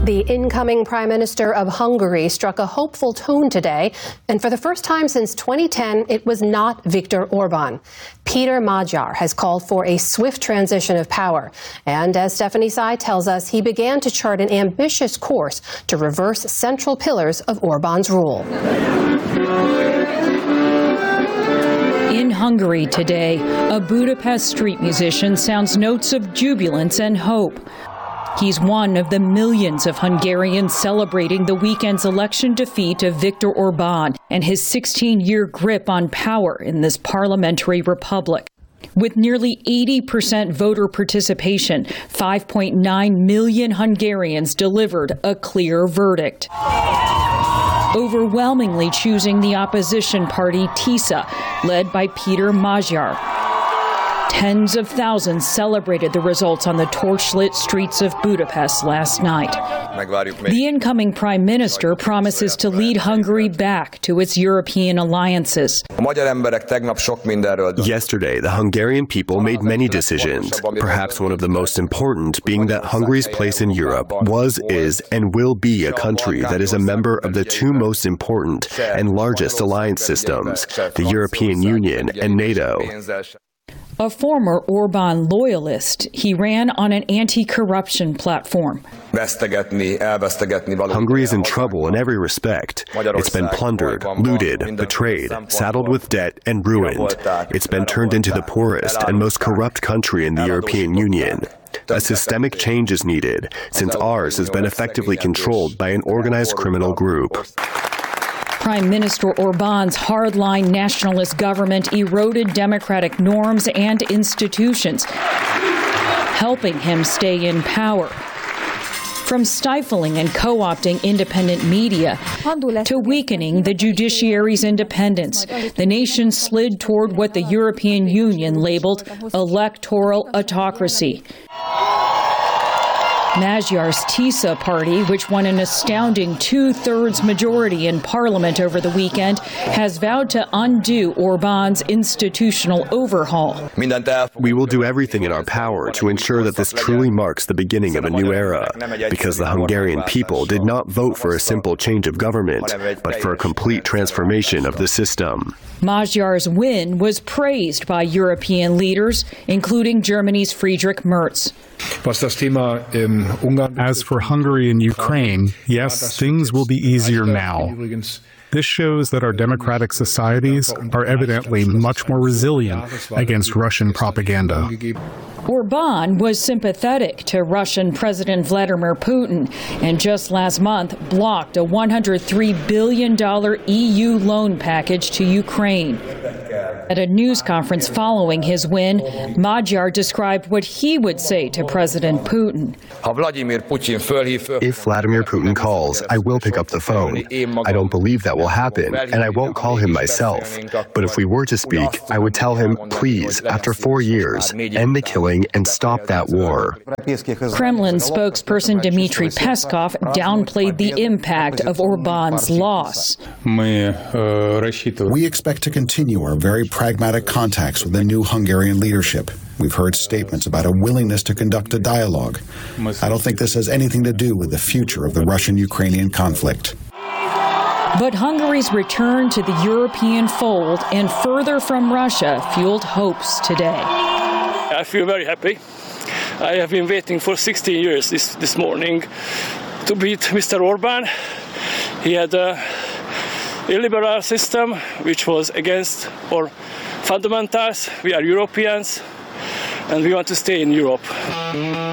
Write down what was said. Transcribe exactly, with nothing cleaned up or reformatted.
The incoming Prime Minister of Hungary struck a hopeful tone today, and for the first time since twenty ten, it was not Viktor Orban. Peter Magyar has called for a swift transition of power, and as Stephanie Tsai tells us, he began to chart an ambitious course to reverse central pillars of Orban's rule. In Hungary today, a Budapest street musician sounds notes of jubilance and hope. He's one of the millions of Hungarians celebrating the weekend's election defeat of Viktor Orban and his sixteen-year grip on power in this parliamentary republic. With nearly eighty percent voter participation, five point nine million Hungarians delivered a clear verdict, overwhelmingly choosing the opposition party TISA, led by Peter Magyar. Tens of thousands celebrated the results on the torchlit streets of Budapest last night. The incoming prime minister promises to lead Hungary back to its European alliances. Yesterday, the Hungarian people made many decisions, perhaps one of the most important being that Hungary's place in Europe was, is, and will be a country that is a member of the two most important and largest alliance systems, the European Union and NATO. A former Orban loyalist, he ran on an anti-corruption platform. Hungary is in trouble in every respect. It's been plundered, looted, betrayed, saddled with debt, and ruined. It's been turned into the poorest and most corrupt country in the European Union. A systemic change is needed, since ours has been effectively controlled by an organized criminal group. Prime Minister Orban's hardline nationalist government eroded democratic norms and institutions, helping him stay in power. From stifling and co-opting independent media to weakening the judiciary's independence, the nation slid toward what the European Union labeled electoral autocracy. Magyar's TISA party, which won an astounding two-thirds majority in parliament over the weekend, has vowed to undo Orban's institutional overhaul. We will do everything in our power to ensure that this truly marks the beginning of a new era, because the Hungarian people did not vote for a simple change of government, but for a complete transformation of the system. Magyar's win was praised by European leaders, including Germany's Friedrich Merz. As for Hungary and Ukraine, yes, things will be easier now. This shows that our democratic societies are evidently much more resilient against Russian propaganda. Orban was sympathetic to Russian President Vladimir Putin and just last month blocked a one hundred three billion dollars E U loan package to Ukraine. At a news conference following his win, Magyar described what he would say to President Putin. If Vladimir Putin calls, I will pick up the phone. I don't believe that will happen, and I won't call him myself. But if we were to speak, I would tell him, please, after four years, end the killing and stop that war. Kremlin spokesperson Dmitry Peskov downplayed the impact of Orban's loss. We expect to continue our very pragmatic contacts with the new Hungarian leadership. We've heard statements about a willingness to conduct a dialogue. I don't think this has anything to do with the future of the Russian-Ukrainian conflict. But Hungary's return to the European fold and further from Russia fueled hopes today. I feel very happy. I have been waiting for sixteen years this, this morning to beat Mister Orban. He had a illiberal system which was against our fundamentals. We are Europeans and we want to stay in Europe.